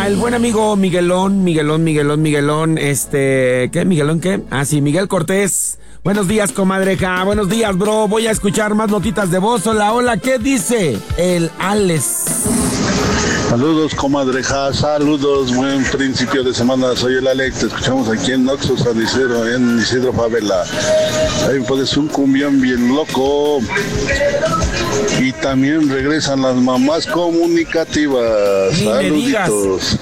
el buen amigo Miguelón. ¿Qué? ¿Miguelón qué? Ah, sí, Miguel Cortés. Buenos días, comadreja. Buenos días, bro. Voy a escuchar más notitas de voz. Hola, ¿qué dice el Alex? Saludos, comadreja, saludos, buen principio de semana, soy el Alex, te escuchamos aquí en Oxxo San Isidro, en Isidro Favela. Ahí puedes un cumbión bien loco. Y también regresan las mamás comunicativas. Saluditos.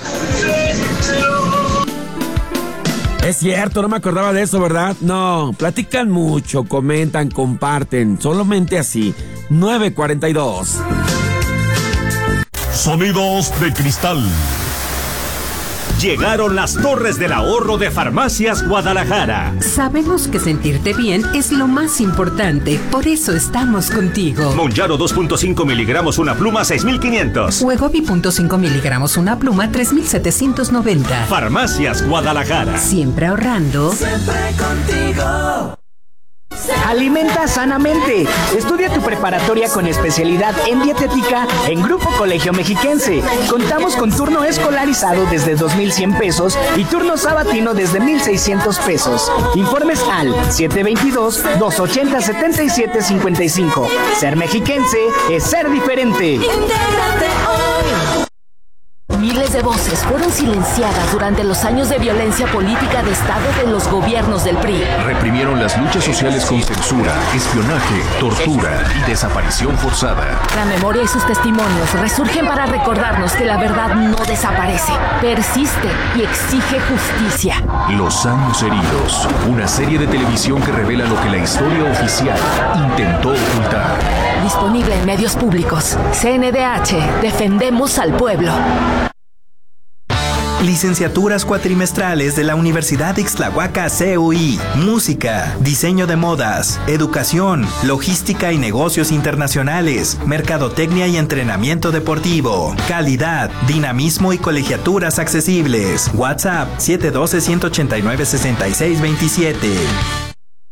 Es cierto, no me acordaba de eso, ¿verdad? No, platican mucho, comentan, comparten, solamente así. 9:42. Sonidos de cristal. Llegaron las torres del ahorro de Farmacias Guadalajara. Sabemos que sentirte bien es lo más importante, por eso estamos contigo. Monjaro 2.5 miligramos una pluma 6,500. Wegovy 0.5 miligramos una pluma 3,790. Farmacias Guadalajara. Siempre ahorrando. Siempre contigo. Alimenta sanamente. Estudia tu preparatoria con especialidad en dietética en Grupo Colegio Mexiquense. Contamos con turno escolarizado desde 2,100 pesos y turno sabatino desde 1,600 pesos. Informes al 722-280-7755. Ser mexiquense es ser diferente. Intégrate hoy. Miles de voces fueron silenciadas durante los años de violencia política de Estado de los gobiernos del PRI. Reprimieron las luchas sociales con censura, espionaje, tortura y desaparición forzada. La memoria y sus testimonios resurgen para recordarnos que la verdad no desaparece, persiste y exige justicia. Los años heridos, una serie de televisión que revela lo que la historia oficial intentó ocultar. Disponible en medios públicos. CNDH, defendemos al pueblo. Licenciaturas cuatrimestrales de la Universidad Ixtlahuaca CUI. Música, diseño de modas, educación, logística y negocios internacionales, mercadotecnia y entrenamiento deportivo, calidad, dinamismo y colegiaturas accesibles. WhatsApp 712-189-6627.